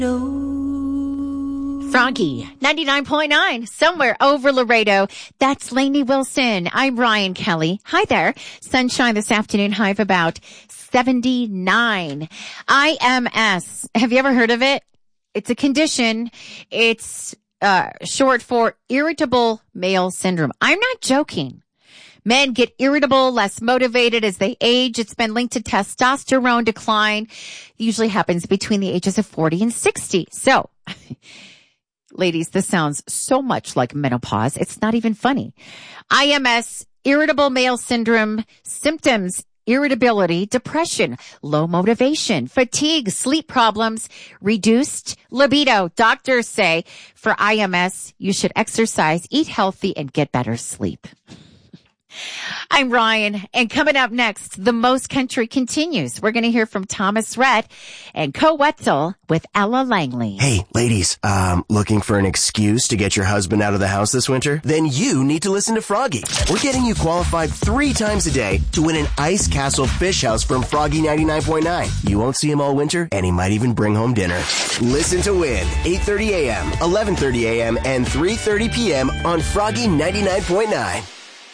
Froggy 99.9, somewhere over Laredo. That's Lainey Wilson. I'm Ryan Kelly. Hi there. Sunshine this afternoon, high of about 79. IMS. Have you ever heard of it? It's a condition. It's short for irritable male syndrome. I'm not joking. Men get irritable, less motivated as they age. It's been linked to testosterone decline. It usually happens between the ages of 40 and 60. So, ladies, this sounds so much like menopause. It's not even funny. IMS, irritable male syndrome, symptoms, irritability, depression, low motivation, fatigue, sleep problems, reduced libido. Doctors say for IMS, you should exercise, eat healthy, and get better sleep. I'm Ryan, and coming up next, The Most Country continues. We're going to hear from Thomas Rhett and Co Wetzel with Ella Langley. Hey, ladies, looking for an excuse to get your husband out of the house this winter? Then you need to listen to Froggy. We're getting you qualified 3 times a day to win an Ice Castle Fish House from Froggy 99.9. You won't see him all winter, and he might even bring home dinner. Listen to win, 8:30 a.m., 11:30 a.m., and 3:30 p.m. on Froggy 99.9.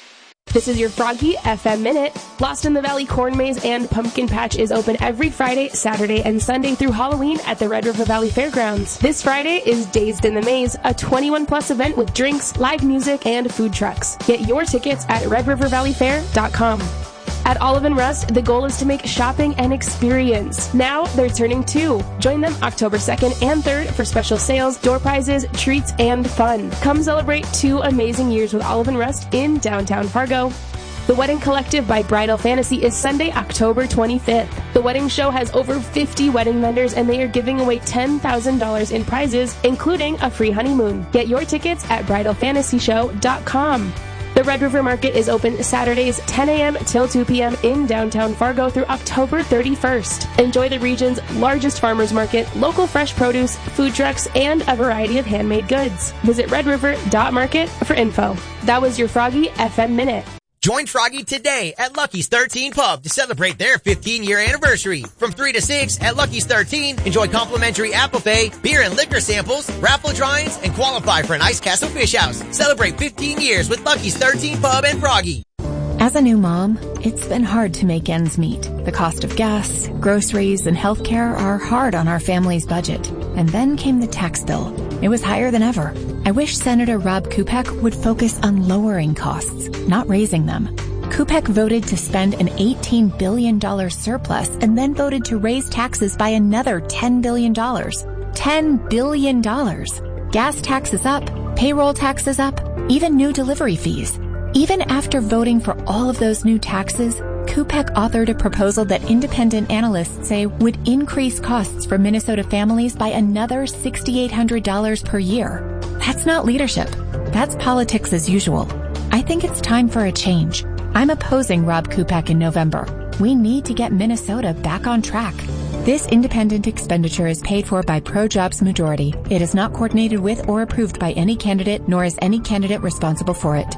This is your Froggy FM Minute. Lost in the Valley Corn Maze and Pumpkin Patch is open every Friday, Saturday, and Sunday through Halloween at the Red River Valley Fairgrounds. This Friday is Dazed in the Maze, a 21-plus event with drinks, live music, and food trucks. Get your tickets at redrivervalleyfair.com. At Olive & Rust, the goal is to make shopping an experience. Now they're turning 2. Join them October 2nd and 3rd for special sales, door prizes, treats, and fun. Come celebrate 2 amazing years with Olive & Rust in downtown Fargo. The Wedding Collective by Bridal Fantasy is Sunday, October 25th. The wedding show has over 50 wedding vendors, and they are giving away $10,000 in prizes, including a free honeymoon. Get your tickets at bridalfantasyshow.com. The Red River Market is open Saturdays 10 a.m. till 2 p.m. in downtown Fargo through October 31st. Enjoy the region's largest farmers market, local fresh produce, food trucks, and a variety of handmade goods. Visit redriver.market for info. That was your Froggy FM Minute. Join Froggy today at Lucky's 13 Pub to celebrate their 15-year anniversary. From 3 to 6 at Lucky's 13, enjoy complimentary Apple Pay, beer and liquor samples, raffle drawings, and qualify for an Ice Castle Fish House. Celebrate 15 years with Lucky's 13 Pub and Froggy. As a new mom, it's been hard to make ends meet. The cost of gas, groceries, and healthcare are hard on our family's budget. And then came the tax bill. It was higher than ever. I wish Senator Rob Kupek would focus on lowering costs, not raising them. Kupek voted to spend an $18 billion surplus and then voted to raise taxes by another $10 billion. $10 billion. Gas taxes up, payroll taxes up, even new delivery fees. Even after voting for all of those new taxes, Kupek authored a proposal that independent analysts say would increase costs for Minnesota families by another $6,800 per year. That's not leadership. That's politics as usual. I think it's time for a change. I'm opposing Rob Kupek in November. We need to get Minnesota back on track. This independent expenditure is paid for by Pro-Jobs Majority. It is not coordinated with or approved by any candidate, nor is any candidate responsible for it.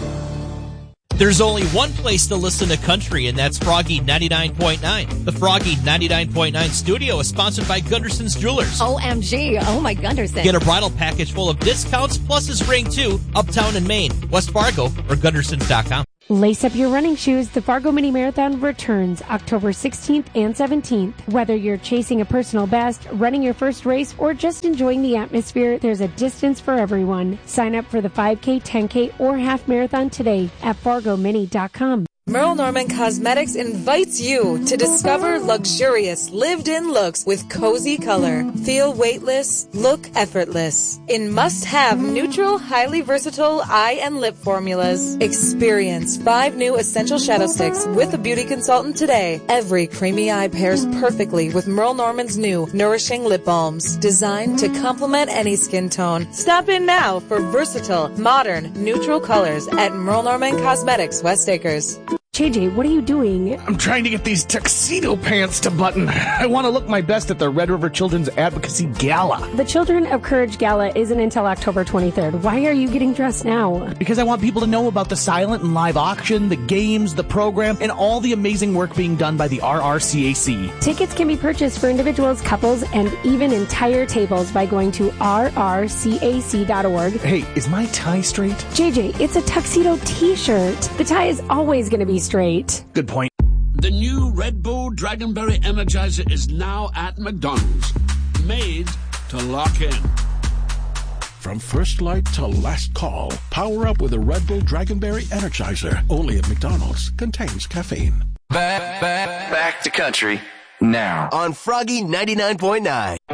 There's only one place to listen to country, and that's Froggy 99.9. The Froggy 99.9 studio is sponsored by Gunderson's Jewelers. OMG. Oh, my Gunderson. Get a bridal package full of discounts plus his ring, too, uptown in Maine, West Fargo, or Gundersons.com. Lace up your running shoes. The Fargo Mini Marathon returns October 16th and 17th. Whether you're chasing a personal best, running your first race, or just enjoying the atmosphere, there's a distance for everyone. Sign up for the 5K, 10K, or half marathon today at fargomini.com. Merle Norman Cosmetics invites you to discover luxurious lived-in looks with cozy color. Feel weightless, look effortless. In must-have neutral, highly versatile eye and lip formulas. Experience 5 new essential shadow sticks with a beauty consultant today. Every creamy eye pairs perfectly with Merle Norman's new nourishing lip balms, designed to complement any skin tone. Stop in now for versatile, modern, neutral colors at Merle Norman Cosmetics, West Acres. JJ, what are you doing? I'm trying to get these tuxedo pants to button. I want to look my best at the Red River Children's Advocacy Gala. The Children of Courage Gala isn't until October 23rd. Why are you getting dressed now? Because I want people to know about the silent and live auction, the games, the program, and all the amazing work being done by the RRCAC. Tickets can be purchased for individuals, couples, and even entire tables by going to rrcac.org. Hey, is my tie straight? JJ, it's a tuxedo t-shirt. The tie is always going to be straight. Good point. The new Red Bull Dragonberry Energizer is now at McDonald's. Made to lock in. From first light to last call, power up with a Red Bull Dragonberry Energizer. Only at McDonald's. Contains caffeine. Back to country now on Froggy 99.9.